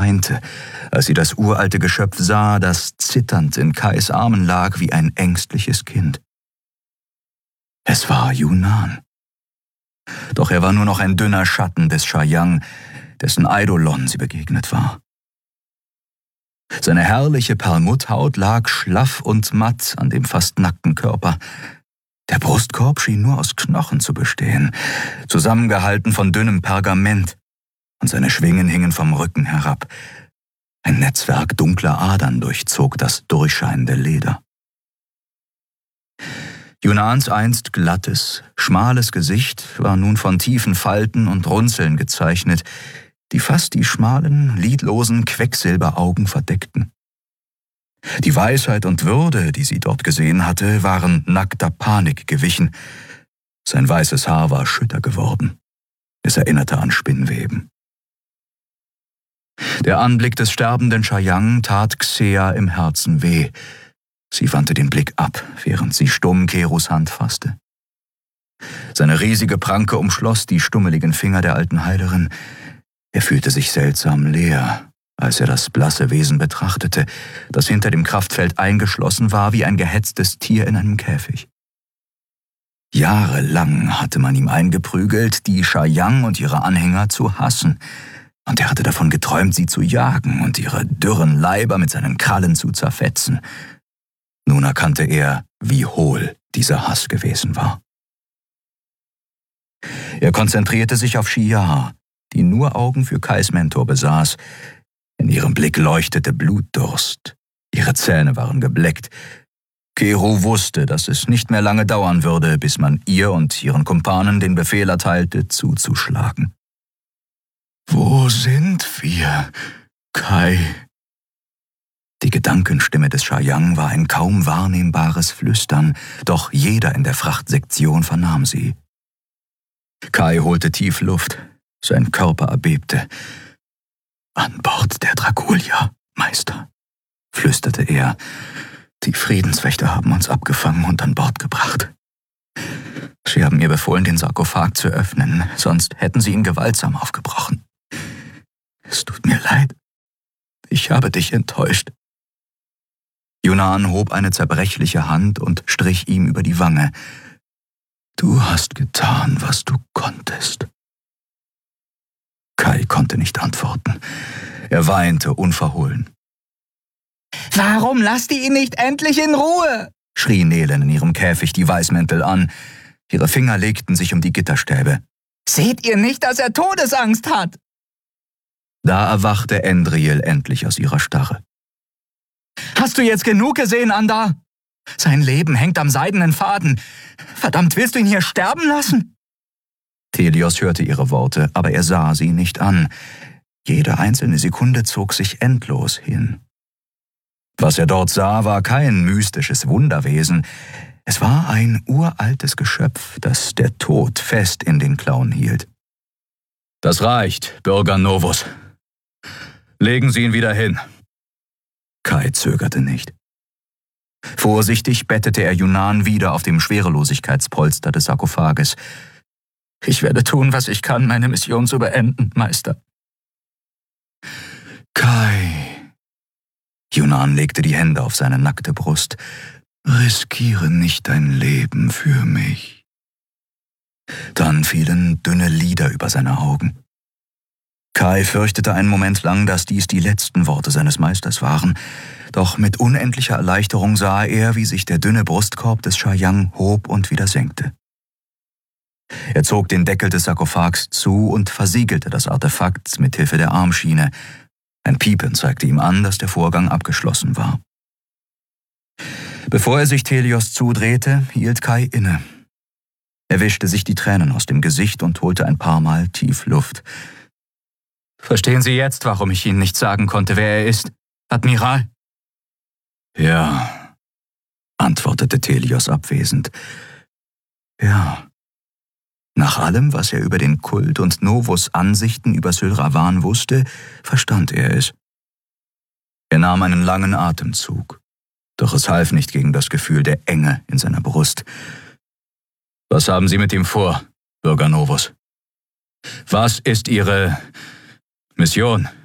weinte, als sie das uralte Geschöpf sah, das zitternd in Kais Armen lag wie ein ängstliches Kind. Es war Yunnan. Doch er war nur noch ein dünner Schatten des Shayang, dessen Eidolon sie begegnet war. Seine herrliche Perlmutthaut lag schlaff und matt an dem fast nackten Körper. Der Brustkorb schien nur aus Knochen zu bestehen, zusammengehalten von dünnem Pergament, und seine Schwingen hingen vom Rücken herab. Ein Netzwerk dunkler Adern durchzog das durchscheinende Leder. Yunnans einst glattes, schmales Gesicht war nun von tiefen Falten und Runzeln gezeichnet, die fast die schmalen, lidlosen Quecksilberaugen verdeckten. Die Weisheit und Würde, die sie dort gesehen hatte, waren nackter Panik gewichen. Sein weißes Haar war schütter geworden. Es erinnerte an Spinnweben. Der Anblick des sterbenden Shayang tat Xea im Herzen weh. Sie wandte den Blick ab, während sie stumm Kerus Hand fasste. Seine riesige Pranke umschloss die stummeligen Finger der alten Heilerin. Er fühlte sich seltsam leer, als er das blasse Wesen betrachtete, das hinter dem Kraftfeld eingeschlossen war wie ein gehetztes Tier in einem Käfig. Jahrelang hatte man ihm eingeprügelt, die Shayang und ihre Anhänger zu hassen, und er hatte davon geträumt, sie zu jagen und ihre dürren Leiber mit seinen Krallen zu zerfetzen. Nun erkannte er, wie hohl dieser Hass gewesen war. Er konzentrierte sich auf Shi'ar, die nur Augen für Kais Mentor besaß. In ihrem Blick leuchtete Blutdurst. Ihre Zähne waren gebleckt. Keru wusste, dass es nicht mehr lange dauern würde, bis man ihr und ihren Kumpanen den Befehl erteilte, zuzuschlagen. »Wo sind wir, Kai?« Die Gedankenstimme des Shayang war ein kaum wahrnehmbares Flüstern, doch jeder in der Frachtsektion vernahm sie. Kai holte tief Luft. Sein Körper erbebte. »An Bord der Draculia, Meister«, flüsterte er. »Die Friedenswächter haben uns abgefangen und an Bord gebracht. Sie haben mir befohlen, den Sarkophag zu öffnen, sonst hätten sie ihn gewaltsam aufgebrochen. Es tut mir leid. Ich habe dich enttäuscht.« Yunnan hob eine zerbrechliche Hand und strich ihm über die Wange. »Du hast getan, was du konntest.« Kai konnte nicht antworten. Er weinte unverhohlen. »Warum lasst ihr ihn nicht endlich in Ruhe?« schrie Nelen in ihrem Käfig die Weißmäntel an. Ihre Finger legten sich um die Gitterstäbe. »Seht ihr nicht, dass er Todesangst hat?« Da erwachte Endriel endlich aus ihrer Starre. »Hast du jetzt genug gesehen, Anda? Sein Leben hängt am seidenen Faden. Verdammt, willst du ihn hier sterben lassen?« Telios hörte ihre Worte, aber er sah sie nicht an. Jede einzelne Sekunde zog sich endlos hin. Was er dort sah, war kein mystisches Wunderwesen. Es war ein uraltes Geschöpf, das der Tod fest in den Klauen hielt. »Das reicht, Bürger Novus. Legen Sie ihn wieder hin.« Kai zögerte nicht. Vorsichtig bettete er Yunnan wieder auf dem Schwerelosigkeitspolster des Sarkophages. »Ich werde tun, was ich kann, meine Mission zu beenden, Meister.« »Kai«, Yunnan legte die Hände auf seine nackte Brust, »riskiere nicht dein Leben für mich.« Dann fielen dünne Lider über seine Augen. Kai fürchtete einen Moment lang, dass dies die letzten Worte seines Meisters waren, doch mit unendlicher Erleichterung sah er, wie sich der dünne Brustkorb des Shayang hob und wieder senkte. Er zog den Deckel des Sarkophags zu und versiegelte das Artefakt mit Hilfe der Armschiene. Ein Piepen zeigte ihm an, dass der Vorgang abgeschlossen war. Bevor er sich Telios zudrehte, hielt Kai inne. Er wischte sich die Tränen aus dem Gesicht und holte ein paar Mal tief Luft. »Verstehen Sie jetzt, warum ich Ihnen nicht sagen konnte, wer er ist, Admiral?« »Ja«, antwortete Telios abwesend. »Ja. Nach allem, was er über den Kult und Novus Ansichten über Sylravan wusste, verstand er es. Er nahm einen langen Atemzug, doch es half nicht gegen das Gefühl der Enge in seiner Brust. »Was haben Sie mit ihm vor, Bürger Novus? Was ist Ihre Mission?«